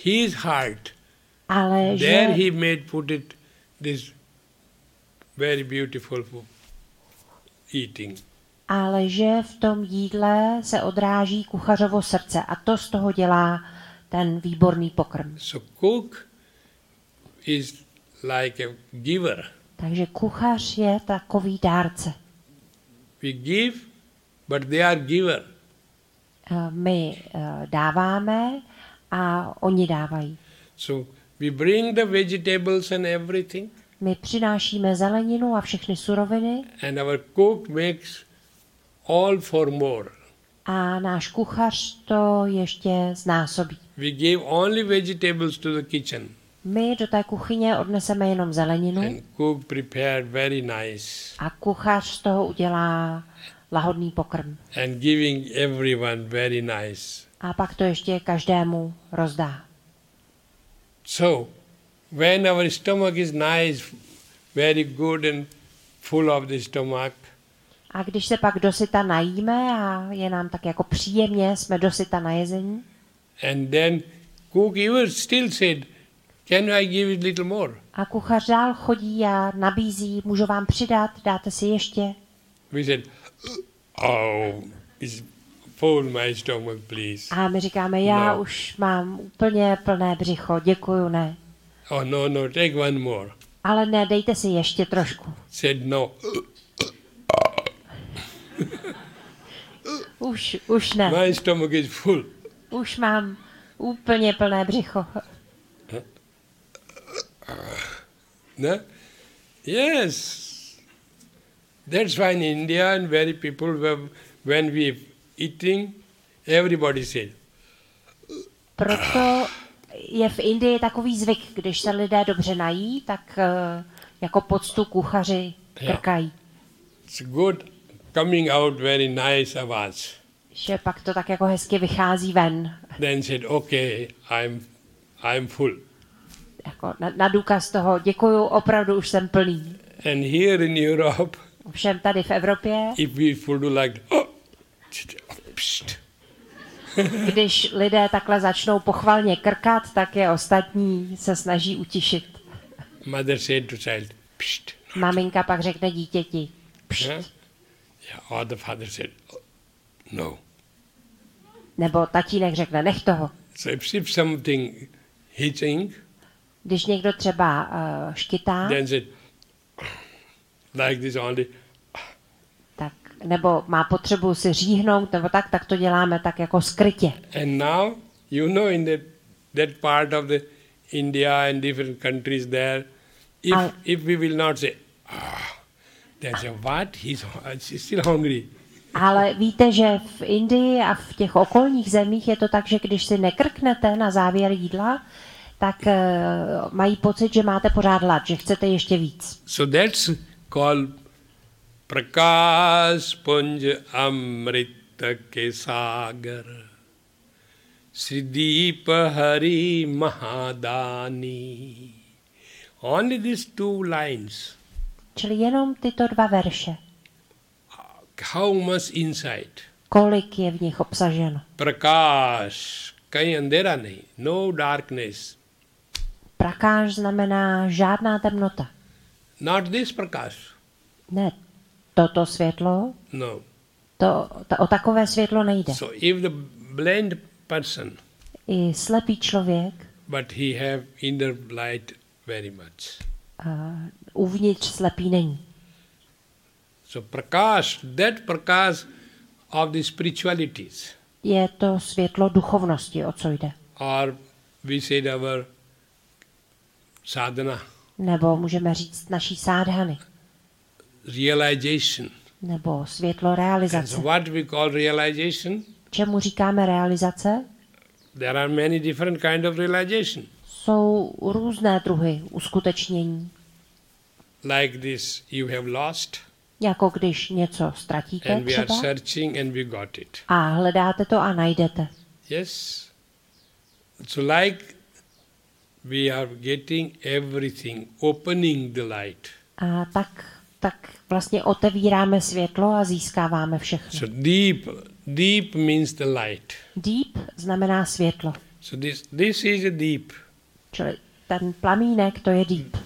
his heart, ale there že, he made put it this very beautiful eating. ale že v tom jídle se odráží kuchařovo srdce a to z toho dělá ten výborný pokrm. So cook is like a giver. Takže kuchař je takový dárce. We give, but they are giver. My dáváme a oni dávají. So we bring the vegetables and everything, My přinášíme zeleninu a všechny suroviny and our cook makes all for more. a náš kuchař to ještě znásobí. We give only vegetables to the kitchen, My do té kuchyně odneseme jenom zeleninu and cook prepared very nice, a kuchař z toho udělá lahodný pokrm. and giving everyone very nice. A pak to ještě každému rozdá. So, when our stomach is nice, very good and full of the stomach, A když se pak dosyta najíme a je nám tak jako příjemně, jsme dosyta na jezení, and then cook even still said, can I give it little more? a kuchař dál chodí a nabízí, můžu vám přidat, dáte si ještě. We said, oh, it's full my stomach, please. A my říkáme, já No. už mám úplně plné břicho, děkuju, ne. Oh, no, take one more. Ale ne, dejte si ještě trošku. Said, no, Už ne. my stomach is full. Už mám úplně plné břicho. No? Yes. That's why in India and very people, when we eating, everybody said, Proto je v Indii takový zvyk, když se lidé dobře nají, tak jako poctu kuchaři krkají. it's good coming out very nice avaz. Že pak to tak jako hezky vychází ven. Then said, okay, I'm full. Jako na důkaz toho, děkuju, opravdu už jsem plný. And here in Europe, Ovšem tady v Evropě, if we do like, psst. když lidé takhle začnou pochvalně krkat, tak je ostatní se snaží utišit. Mother said to child, psst. Maminka pak řekne dítěti, pšt, Yeah? Yeah, or the father said, no. nebo tatínek řekne, nech toho. So if something hitching, Když někdo třeba škytá, then said, like this only, tak, nebo má potřebu si říhnout, nebo tak to děláme tak jako skrytě. and now, you know, in that part of the India and different countries there, if we will not say, they say, what? He's still hungry. Ale víte, že v Indii a v těch okolních zemích je to tak, že když si nekrknete na závěr jídla, tak mají pocit, že máte pořád hlad, že chcete ještě víc. So that's called Prakash Punj Amrita ke Sagar Srideepa Hari Mahadani. Only these two lines. Čili jenom tyto dva verše. How much insight? Kolik je v nich obsaženo? Prakash, kahin andhera nahi, no darkness. Prakáš znamená žádná temnota. Not this Prakash. Ne, toto světlo, No. o takové světlo nejde. So if the blind person, I slepý člověk but he have inner light very much. Uvnitř slepý není. So Prakash, that Prakash of the spiritualities, Je to světlo duchovnosti, o co jde. or we said our sadhana, Nebo můžeme říct naší sádhany. realization. Nebo světlo And realizace. so what we call realization, Čemu říkáme realizace? there are many different kind of realization. Jsou různé druhy uskutečnění. Like this, you have lost, Jako když něco ztratíte and we are třeba searching and we got it. a hledáte to a najdete. Yes. So like we are getting everything, opening the light. A tak vlastně otevíráme světlo a získáváme všechno. So deep means the light. Deep znamená světlo. So this is a deep. Čili ten plamínek, to je deep.